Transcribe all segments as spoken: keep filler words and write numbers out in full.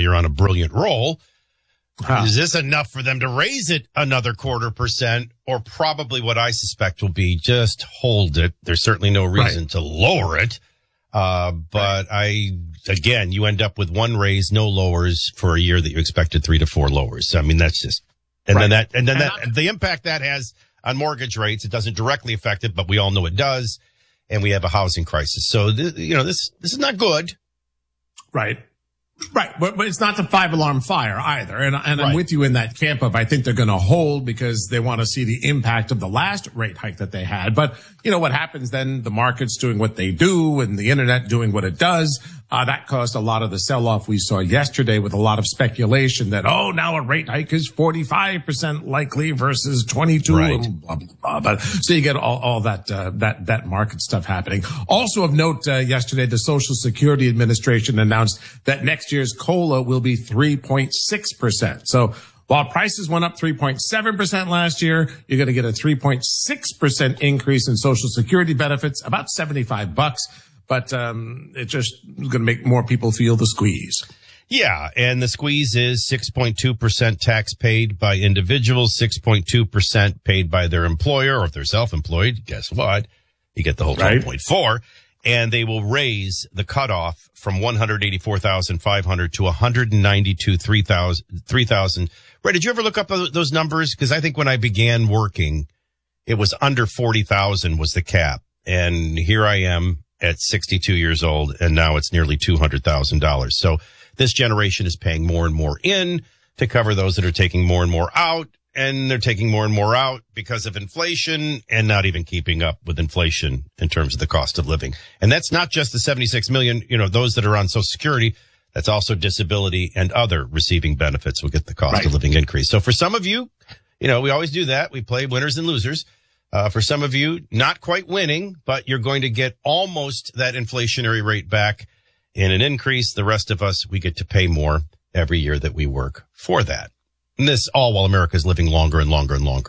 you're on a brilliant roll. Huh. Is this enough for them to raise it another quarter percent, or probably what I suspect will be just hold it? There's certainly no reason right. to lower it. Uh, but right. I, again, you end up with one raise, no lowers for a year that you expected three to four lowers. I mean, that's just, and right. then that, and then and that, I, the impact that has on mortgage rates, it doesn't directly affect it, but we all know it does. And we have a housing crisis. So, th- you know, this, this is not good. Right. Right, but, but it's not the five-alarm fire either. And, and right. I'm with you in that camp of I think they're going to hold because they want to see the impact of the last rate hike that they had. But, you know, what happens then, the market's doing what they do and the internet doing what it does. Uh, that caused a lot of the sell-off we saw yesterday with a lot of speculation that, oh, now a rate hike is forty-five percent likely versus twenty-two. Right. And blah, blah, blah. But, so you get all, all that, uh, that, that market stuff happening. Also of note, uh, yesterday, the Social Security Administration announced that next year's COLA will be three point six percent. So while prices went up three point seven percent last year, you're going to get a three point six percent increase in Social Security benefits, about seventy-five bucks. But um it just is going to make more people feel the squeeze. Yeah, and the squeeze is six point two percent tax paid by individuals, six point two percent paid by their employer, or if they're self-employed, guess what? You get the whole twelve point four. Right. And they will raise the cutoff from one hundred eighty-four thousand five hundred to one hundred ninety-two thousand three thousand. Right, did you ever look up those numbers? Because I think when I began working, it was under forty thousand was the cap. And here I am at sixty-two years old, and now it's nearly two hundred thousand dollars. So this generation is paying more and more in to cover those that are taking more and more out, and they're taking more and more out because of inflation and not even keeping up with inflation in terms of the cost of living. And that's not just the seventy-six million, you know, those that are on Social Security. That's also disability and other receiving benefits will get the cost right. of living increase. So for some of you, you know, we always do that. We play winners and losers. Uh, for some of you, not quite winning, but you're going to get almost that inflationary rate back in an increase. The rest of us, we get to pay more every year that we work for that. And this all while America's living longer and longer and longer.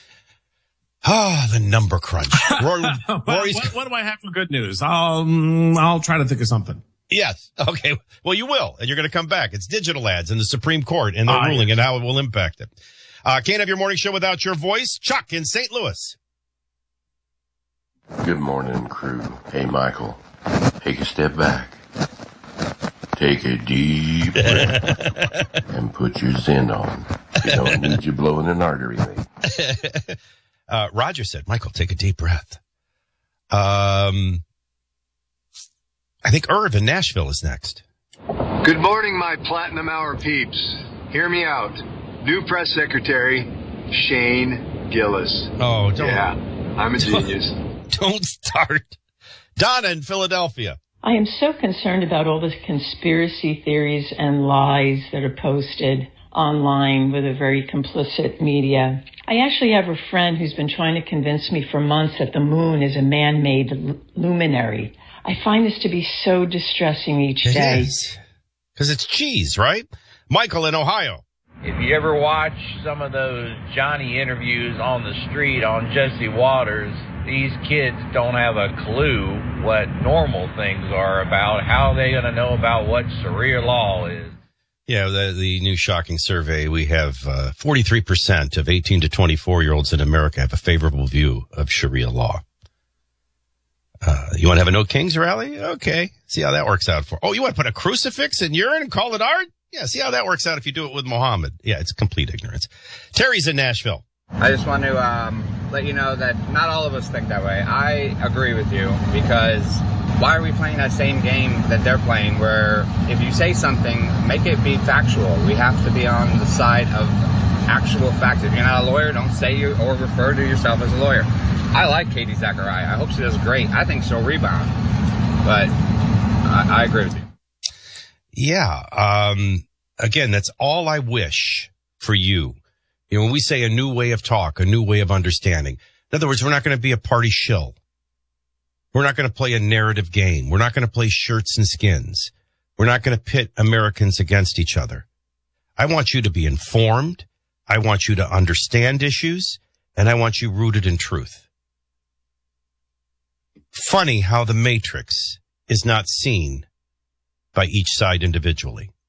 Ah, the number crunch. Rory, what, what, what do I have for good news? Um, I'll try to think of something. Yes. Okay. Well, you will, and you're going to come back. It's digital ads in the Supreme Court and their uh, ruling yeah. and how it will impact it. Uh, can't have your morning show without your voice. Chuck in Saint Louis. Good morning, crew. Hey, Michael, take a step back. Take a deep breath and put your Zen on. You don't need you blowing an artery, mate. uh, Roger said, Michael, take a deep breath. Um, I think Irv in Nashville is next. Good morning, my Platinum Hour peeps. Hear me out. New press secretary, Shane Gillis. Oh, don't. Yeah, I'm a genius. Don't start. Donna in Philadelphia. I am so concerned about all the conspiracy theories and lies that are posted online with a very complicit media. I actually have a friend who's been trying to convince me for months that the moon is a man-made l- luminary. I find this to be so distressing each it day. Because it's cheese, right? Michael in Ohio. If you ever watch some of those Johnny interviews on the street on Jesse Waters, these kids don't have a clue what normal things are about. How are they going to know about what Sharia law is? Yeah, the, the new shocking survey, we have uh, forty-three percent of eighteen to twenty-four-year-olds in America have a favorable view of Sharia law. Uh, you want to have a No Kings rally? Okay. See how that works out for. Oh, you want to put a crucifix in urine and call it art? Yeah, see how that works out if you do it with Muhammad. Yeah, it's complete ignorance. Terry's in Nashville. I just want to um, let you know that not all of us think that way. I agree with you, because why are we playing that same game that they're playing, where if you say something, make it be factual. We have to be on the side of actual facts. If you're not a lawyer, don't say you or refer to yourself as a lawyer. I like Katie Zachariah. I hope she does great. I think she'll rebound. But I, I agree with you. Yeah. Um, again, that's all I wish for you. You know, when we say a new way of talk, a new way of understanding, in other words, we're not going to be a party shill. We're not going to play a narrative game. We're not going to play shirts and skins. We're not going to pit Americans against each other. I want you to be informed. I want you to understand issues, and I want you rooted in truth. Funny how the Matrix is not seen by each side individually.